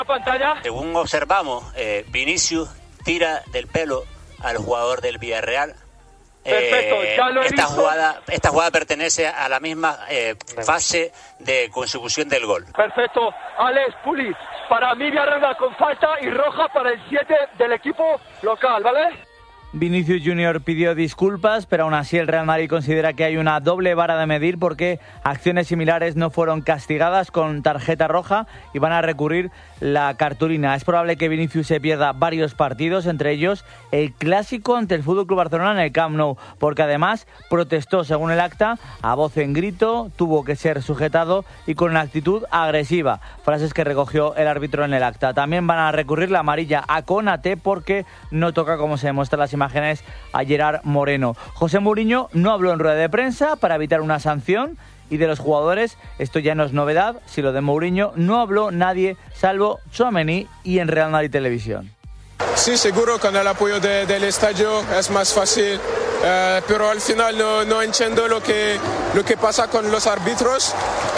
Pantalla. Según observamos, Vinicius tira del pelo al jugador del Villarreal. Perfecto, ya lo he esta visto. Esta jugada pertenece a la misma fase de consecución del gol. Perfecto, Alex Pulis. Para mí Villarreal con falta y roja para el 7 del equipo local, ¿vale? Vinicius Junior pidió disculpas, pero aún así el Real Madrid considera que hay una doble vara de medir porque acciones similares no fueron castigadas con tarjeta roja y van a recurrir la cartulina. Es probable que Vinicius se pierda varios partidos, entre ellos el clásico ante el FC Barcelona en el Camp Nou, porque además protestó, según el acta, a voz en grito, tuvo que ser sujetado y con una actitud agresiva, frases que recogió el árbitro en el acta. También van a recurrir la amarilla a Konaté porque no toca, como se demuestra en las imágenes, a Gerard Moreno. José Mourinho no habló en rueda de prensa para evitar una sanción. Y de los jugadores, esto ya no es novedad, si lo de Mourinho no habló nadie salvo Tchouaméni y en Real Madrid Televisión. Sí, seguro, con el apoyo del estadio es más fácil, pero al final no entiendo lo que pasa con los árbitros,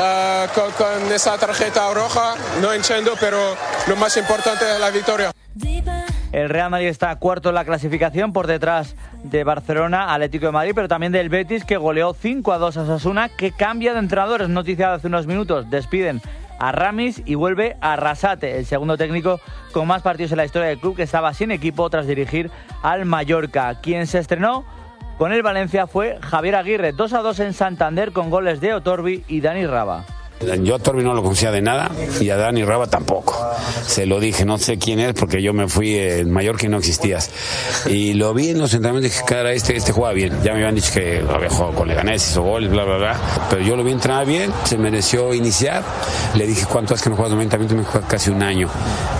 con esa tarjeta roja, no entiendo, pero lo más importante es la victoria. El Real Madrid está cuarto en la clasificación por detrás de Barcelona, Atlético de Madrid, pero también del Betis, que goleó 5-2 a Osasuna, que cambia de entrenadores. Noticia de hace unos minutos, despiden a Ramis y vuelve a Arrasate, el segundo técnico con más partidos en la historia del club, que estaba sin equipo tras dirigir al Mallorca. Quien se estrenó con el Valencia fue Javier Aguirre, 2-2 en Santander con goles de Otorbi y Dani Raba. Yo a Torbi no lo conocía de nada y a Dani Raba tampoco. Se lo dije, no sé quién es porque yo me fui en Mallorca y no existías. Y lo vi en los entrenamientos y dije, cara, este juega bien. Ya me habían dicho que había jugado con Leganés, hizo goles, bla, bla, bla. Pero yo lo vi entrenar bien, se mereció iniciar. Le dije, ¿cuánto hace que no juegas 90 minutos? Me juega casi un año.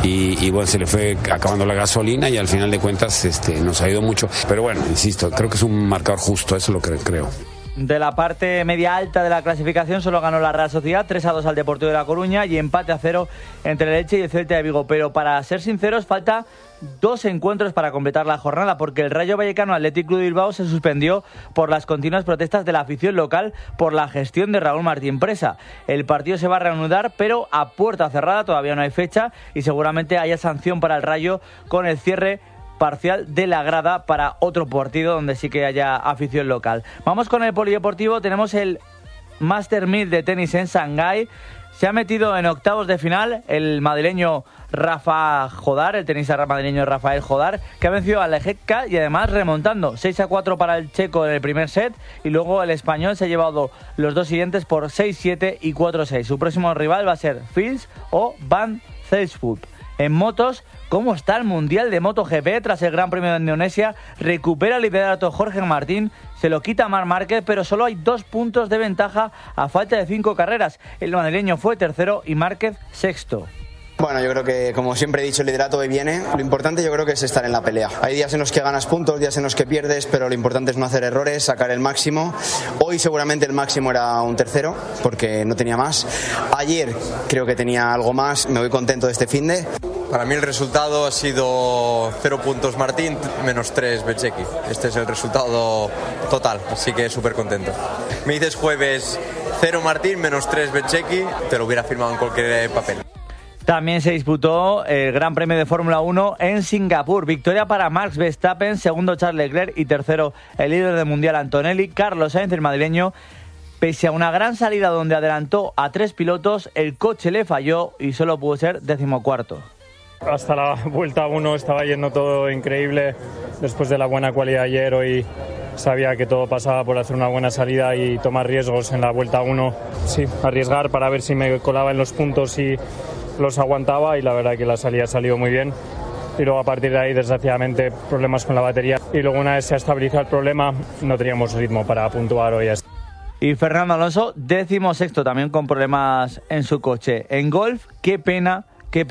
Y bueno, se le fue acabando la gasolina y al final de cuentas nos ha ido mucho. Pero bueno, insisto, creo que es un marcador justo, eso es lo que creo. De la parte media alta de la clasificación solo ganó la Real Sociedad, 3-2 al Deportivo de La Coruña y empate a 0 entre el Elche y el Celta de Vigo. Pero para ser sinceros, falta 2 encuentros para completar la jornada, porque el Rayo Vallecano Athletic Club de Bilbao se suspendió por las continuas protestas de la afición local por la gestión de Raúl Martín Presa. El partido se va a reanudar, pero a puerta cerrada, todavía no hay fecha y seguramente haya sanción para el Rayo con el cierre parcial de la grada para otro partido donde sí que haya afición local. Vamos con el polideportivo. Tenemos el Master 1000 de tenis en Shanghái. Se ha metido en octavos de final el madrileño Rafa Jodar, el tenista madrileño Rafael Jodar, que ha vencido a Lejecka y además remontando 6-4 para el checo en el primer set, y luego el español se ha llevado los dos siguientes por 6-7 y 4-6. Su próximo rival va a ser Fils o Van Zelsvoet. En motos, ¿cómo está el Mundial de MotoGP tras el Gran Premio de Indonesia? Recupera el liderato Jorge Martín, se lo quita Marc Márquez, pero solo hay 2 puntos de ventaja a falta de 5 carreras. El madrileño fue tercero y Márquez sexto. Bueno, yo creo que, como siempre he dicho, el liderato hoy viene. Lo importante yo creo que es estar en la pelea. Hay días en los que ganas puntos, días en los que pierdes, pero lo importante es no hacer errores, sacar el máximo. Hoy seguramente el máximo era un tercero, porque no tenía más. Ayer creo que tenía algo más, me voy contento de este finde. Para mí el resultado ha sido 0 puntos Martín, menos 3 Bezzecchi. Este es el resultado total, así que súper contento. Me dices jueves 0 Martín, menos 3 Bezzecchi, te lo hubiera firmado en cualquier papel. También se disputó el Gran Premio de Fórmula 1 en Singapur. Victoria para Max Verstappen, segundo Charles Leclerc y tercero el líder del Mundial Antonelli. Carlos Sainz, el madrileño, pese a una gran salida donde adelantó a 3 pilotos, el coche le falló y solo pudo ser 14º. Hasta la vuelta 1 estaba yendo todo increíble. Después de la buena cualidad ayer, hoy sabía que todo pasaba por hacer una buena salida y tomar riesgos en la vuelta 1. Sí, arriesgar para ver si me colaba en los puntos y los aguantaba, y la verdad que la salida salió muy bien. Y luego a partir de ahí, desgraciadamente, problemas con la batería. Y luego, una vez se ha estabilizado el problema, no teníamos ritmo para puntuar hoy. Y Fernando Alonso, 16º, también con problemas en su coche. En golf, qué pena,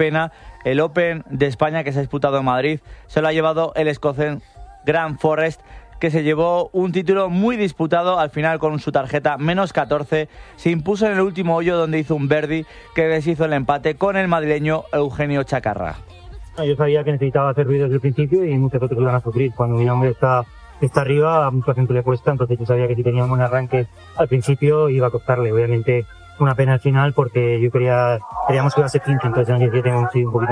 el Open de España que se ha disputado en Madrid se lo ha llevado el escocés Grant Forrest, que se llevó un título muy disputado. Al final, con su tarjeta menos 14, se impuso en el último hoyo donde hizo un birdie que deshizo el empate con el madrileño Eugenio Chacarra. Yo sabía que necesitaba hacer ruido desde el principio y muchos otros iban a sufrir. Cuando mi nombre está arriba, a mucha gente le cuesta, entonces yo sabía que si tenía un buen arranque al principio iba a costarle. Obviamente una pena al final porque yo creíamos que iba a ser 15, entonces en el 17 hemos sido un poquito